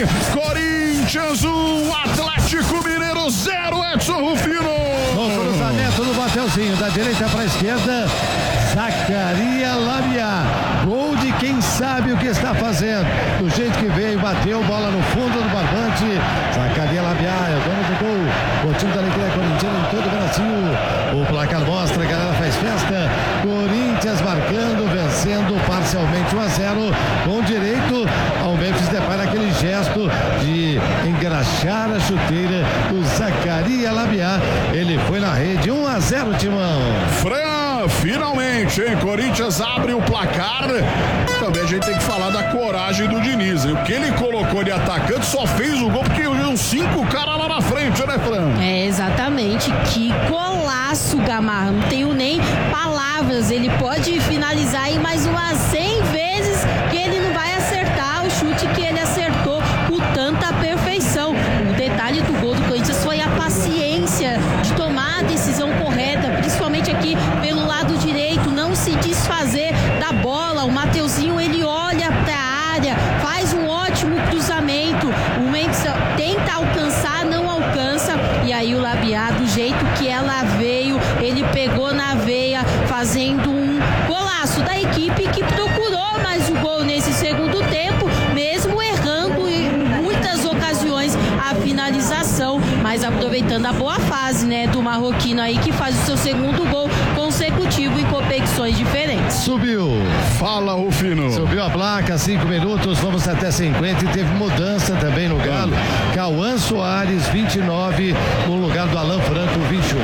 Corinthians 1, Atlético Mineiro 0, Edson Rufino. No cruzamento do Mateuzinho, da direita para a esquerda, Zacarias Labiá. Gol de quem sabe o que está fazendo. Do jeito que veio, bateu, bola no fundo do barbante. Zacarias Labiá é o dono do gol. O time da alegria corintiana em todo o Brasil. O placar mostra, a galera faz festa. Corinthians marcando, vencendo parcialmente 1-0, com direito ao Memphis Depay naquele gesto de engraxar a chuteira do Zacarias Labiá. Ele foi na rede, 1-0, Timão. Fran, finalmente, hein? Corinthians abre o placar. Também a gente tem que falar da coragem do Diniz, hein? O que ele colocou de atacante só fez o gol porque viu 5 caras lá na frente, né, Fran? É, exatamente. Que golaço, Gamarra. Não tenho nem palavras. Ele pode finalizar aí mais umas 100 vezes que ele não vai acertar o chute que ele acertou com tanta perfeição. O detalhe do gol do Corinthians foi a paciência de tomar a decisão correta, principalmente aqui pelo lado direito, não se desfazer da bola. O Mateuzinho, ele olha para a área, faz um ótimo cruzamento. O Mendes tenta alcançar, não alcança. E aí o Labiá, do jeito que ela veio, ele pegou na veia, fazendo um golaço da equipe que procurou mais o gol nesse segundo tempo, mesmo errando em muitas ocasiões a finalização, mas aproveitando a boa fase, né, do marroquino aí, que faz o seu segundo gol consecutivo em competições diferentes. Subiu. Fala, Rufino. Subiu a placa, 5 minutos, vamos até 50 e teve mudança também no Galo. Cauã Soares, 29, no lugar do Alan Franco, 21.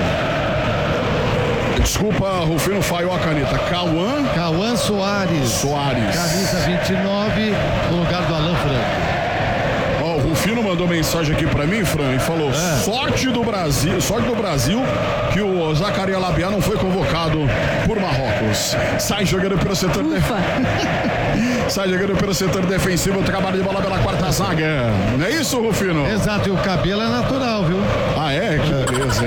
Desculpa, Rufino, falhou a caneta. Cauã Soares. Camisa 29, no lugar do Alan Franco. Ó, o Rufino mandou mensagem aqui pra mim, Fran, e falou: sorte do Brasil que o Zacarias Labiá não foi convocado por Marrocos. Sai jogando pelo setor Sai jogando pelo setor defensivo, trabalho de bola pela quarta zaga. Não é isso, Rufino? Exato, e o cabelo é natural, viu? Ah, é? Que beleza.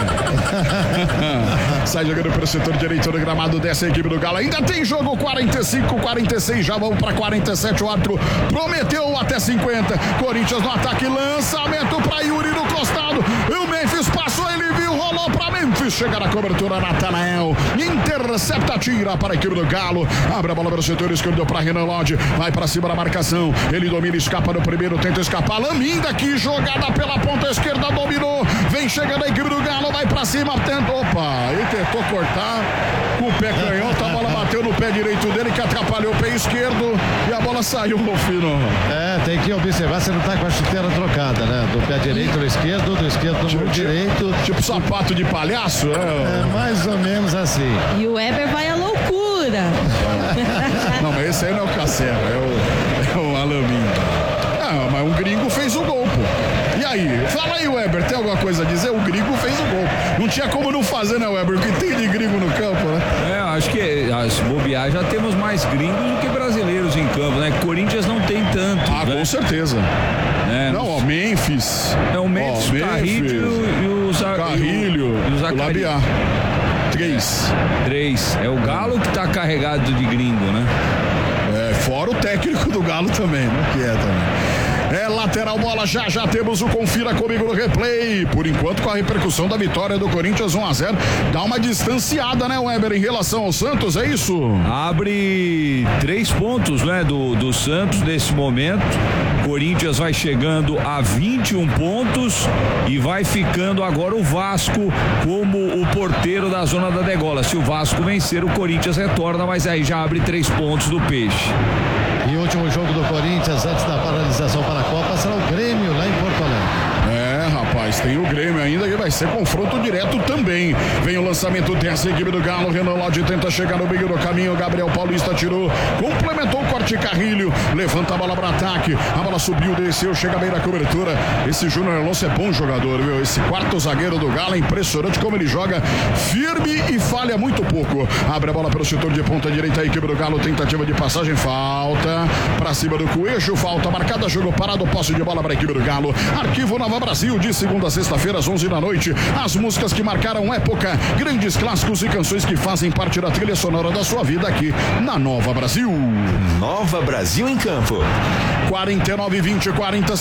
Sai jogando pelo setor direito do gramado dessa equipe do Galo. Ainda tem jogo, 45, 46, já vamos pra 47. O árbitro prometeu até 50. Corinthians no ataque, lançamento pra Yuri no costado. E o Memphis passou, ele viu, rolou pra Memphis. Chega na cobertura, Natanael. Intercepta, tira para a equipe do Galo. Abre a bola pelo setor esquerdo pra Renan Lodge. Vai pra cima da marcação. Ele domina, escapa no primeiro, tenta escapar. Laminda, que jogada pela ponta esquerda, dominou. Vem chegando a equipe do Galo, vai pra cima, tentou. Opa, ele tentou cortar com o pé canhoto. A bola bateu no pé direito dele, que atrapalhou o pé esquerdo. E a bola saiu, Rufino. É, tem que observar se não tá com a chuteira trocada, né? Do pé direito no esquerdo, do esquerdo no direito. Tipo sapato de palhaço, é mais ou menos assim. E o Weber vai à loucura. Não, mas esse aí não é o Cacera, é o Alamin. Ah, mas um gringo fez o gol, pô. E aí? Fala aí, Weber, tem alguma coisa a dizer? O gringo fez o gol. Não tinha como não fazer, né, Weber? O que tem de gringo no campo, né? Acho que se bobear já temos mais gringos do que brasileiros em campo, né? Corinthians não tem tanto. Ah, né? Com certeza. Não, Memphis. É o Memphis, o Carrilho e o Labiá. 3. É o Galo que tá carregado de gringo, né? Fora o técnico do Galo também, né? Que é também. É lateral, bola, já temos o confira comigo no replay. Por enquanto, com a repercussão da vitória do Corinthians 1-0, dá uma distanciada, né, Weber, em relação ao Santos, é isso? Abre 3 pontos, né, do Santos nesse momento. Corinthians vai chegando a 21 pontos e vai ficando agora o Vasco como o porteiro da zona da degola. Se o Vasco vencer, o Corinthians retorna, mas aí já abre 3 pontos do Peixe. E o último jogo do Corinthians antes da paralisação para a Copa será o Grêmio lá em Porto Alegre. Rapaz, tem o Grêmio ainda que vai ser confronto direto também. Vem o lançamento dessa equipe do Galo. Renan Lodge tenta chegar no meio do caminho. Gabriel Paulista tirou, complementou o corte Carrilho. Levanta a bola para ataque. A bola subiu, desceu, chega bem na cobertura. Esse Júnior Alonso é bom jogador, viu? Esse quarto zagueiro do Galo é impressionante como ele joga, firme e falha muito pouco. Abre a bola pelo setor de ponta direita. A equipe do Galo, tentativa de passagem, falta para cima do Coelho, falta marcada, jogo parado, posse de bola para a equipe do Galo. Arquivo Nova Brasil, de segunda a sexta-feira às 11 da noite. As músicas que marcaram época, grandes clássicos e canções que fazem parte da trilha sonora da sua vida aqui na Nova Brasil. Nova Brasil em campo. 49-20, 40